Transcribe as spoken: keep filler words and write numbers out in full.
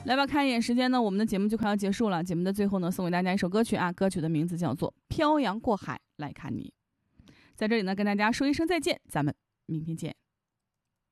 来吧，看一眼时间呢，我们的节目就快要结束了。节目的最后呢，送给大家一首歌曲啊，歌曲的名字叫做《漂洋过海来看你》。在这里呢，跟大家说一声再见，咱们明天见。